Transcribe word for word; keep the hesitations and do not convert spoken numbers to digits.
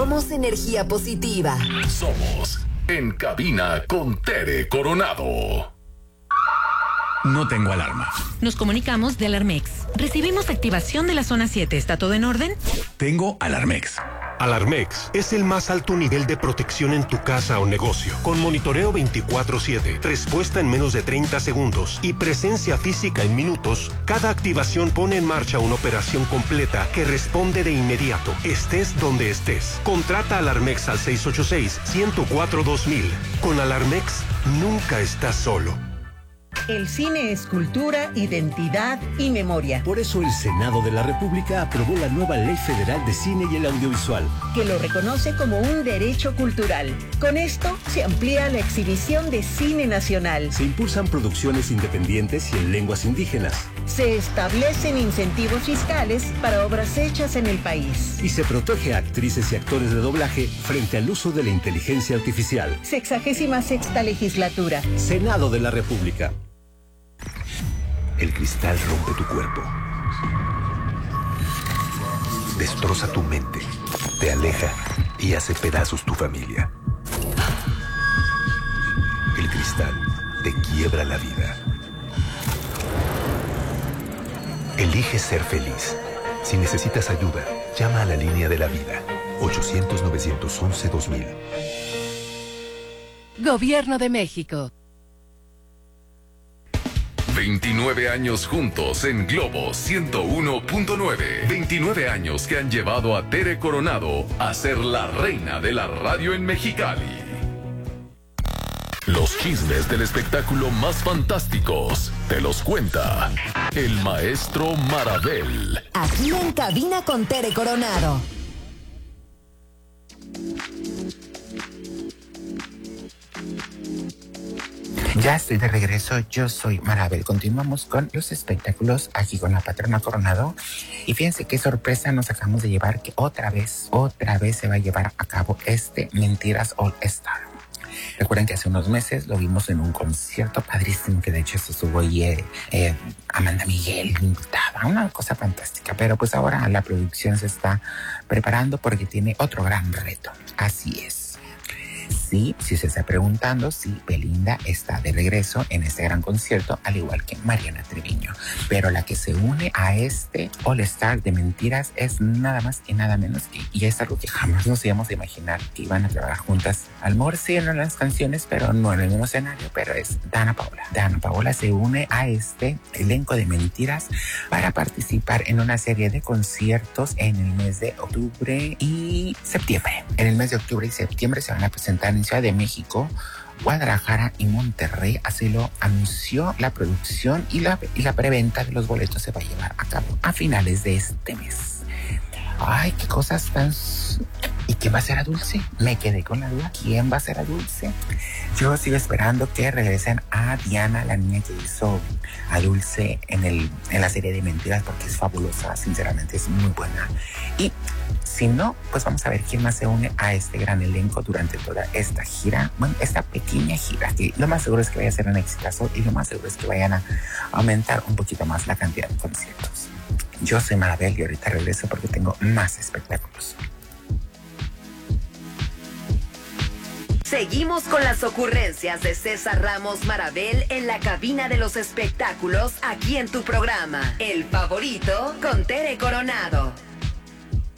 Somos energía positiva. Somos En Cabina con Tere Coronado. No tengo alarma. Nos comunicamos de Alarmex. Recibimos activación de la zona siete. ¿Está todo en orden? Tengo Alarmex. Alarmex es el más alto nivel de protección en tu casa o negocio, con monitoreo veinticuatro siete, respuesta en menos de treinta segundos y presencia física en minutos. Cada activación pone en marcha una operación completa que responde de inmediato, estés donde estés. Contrata Alarmex al seis ocho seis, uno cero cuatro, dos mil. Con Alarmex, nunca estás solo. El cine es cultura, identidad y memoria. Por eso el Senado de la República aprobó la nueva Ley Federal de Cine y el Audiovisual, que lo reconoce como un derecho cultural. Con esto se amplía la exhibición de cine nacional. Se impulsan producciones independientes y en lenguas indígenas. Se establecen incentivos fiscales para obras hechas en el país. Y se protege a actrices y actores de doblaje frente al uso de la inteligencia artificial. Sexagésima sexta legislatura. Senado de la República. El cristal rompe tu cuerpo, destroza tu mente, te aleja y hace pedazos tu familia. El cristal te quiebra la vida. Elige ser feliz. Si necesitas ayuda, llama a la línea de la vida. ochocientos, novecientos once, dos mil. Gobierno de México. veintinueve años juntos en Globo ciento uno punto nueve. veintinueve años que han llevado a Tere Coronado a ser la reina de la radio en Mexicali. Los chismes del espectáculo más fantásticos te los cuenta el maestro Marabel. Aquí en Cabina con Tere Coronado. Ya estoy de regreso, yo soy Marabel. Continuamos con los espectáculos aquí con la patrona Coronado. Y fíjense qué sorpresa nos acabamos de llevar, que otra vez, otra vez se va a llevar a cabo este Mentiras All Star. Recuerden que hace unos meses lo vimos en un concierto padrísimo, que de hecho se estuvo ahí eh, eh, Amanda Miguel invitada, una cosa fantástica. Pero pues ahora la producción se está preparando porque tiene otro gran reto. Así es. Sí, si se está preguntando, sí, Belinda está de regreso en este gran concierto, al igual que Mariana Treviño. Pero la que se une a este All Star de Mentiras es nada más y nada menos que, y es algo que jamás nos íbamos a imaginar, que iban a trabajar juntas. A lo mejor sí en las canciones, pero no en el mismo escenario, pero es Dana Paola. Dana Paola se une a este elenco de Mentiras para participar en una serie de conciertos en el mes de octubre y septiembre. En el mes de octubre y septiembre se van a presentar en Ciudad de México, Guadalajara y Monterrey. Así lo anunció la producción, y la, y la preventa de los boletos se va a llevar a cabo a finales de este mes. Ay, qué cosas tan... ¿Y quién va a ser a Dulce? Me quedé con la duda. ¿Quién va a ser a Dulce? Yo sigo esperando que regresen a Diana, la niña que hizo a Dulce en, el, en la serie de Mentiras, porque es fabulosa, sinceramente es muy buena. Y si no, pues vamos a ver quién más se une a este gran elenco durante toda esta gira, bueno, esta pequeña gira, que lo más seguro es que vaya a ser un exitazo, y lo más seguro es que vayan a aumentar un poquito más la cantidad de conciertos. Yo soy Marabel y ahorita regreso porque tengo más espectáculos. Seguimos con las ocurrencias de César Ramos Marabel en la cabina de los espectáculos, aquí en tu programa, El Favorito con Tere Coronado.